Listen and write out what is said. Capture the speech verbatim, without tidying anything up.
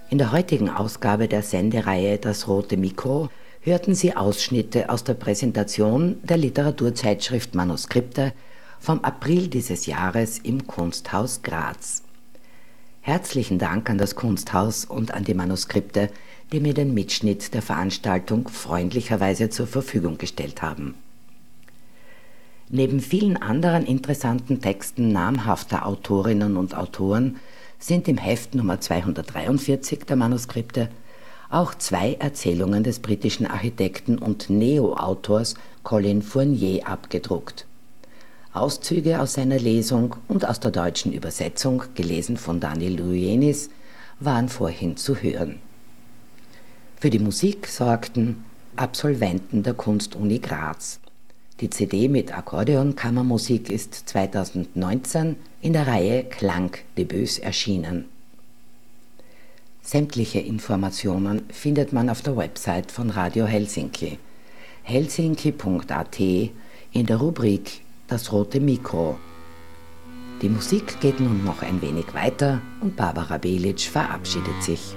In der heutigen Ausgabe der Sendereihe Das rote Mikro hörten Sie Ausschnitte aus der Präsentation der Literaturzeitschrift Manuskripte vom April dieses Jahres im Kunsthaus Graz. Herzlichen Dank an das Kunsthaus und an die Manuskripte, die mir den Mitschnitt der Veranstaltung freundlicherweise zur Verfügung gestellt haben. Neben vielen anderen interessanten Texten namhafter Autorinnen und Autoren sind im Heft Nummer zweihundertdreiundvierzig der Manuskripte auch zwei Erzählungen des britischen Architekten und Neo-Autors Colin Fournier abgedruckt. Auszüge aus seiner Lesung und aus der deutschen Übersetzung, gelesen von Daniel Ruienis, waren vorhin zu hören. Für die Musik sorgten Absolventen der Kunstuni Graz. Die C D mit Akkordeonkammermusik ist zweitausendneunzehn in der Reihe Klangdebüts erschienen. Sämtliche Informationen findet man auf der Website von Radio Helsinki, helsinki punkt at, in der Rubrik Das rote Mikro. Die Musik geht nun noch ein wenig weiter und Barbara Belic verabschiedet sich.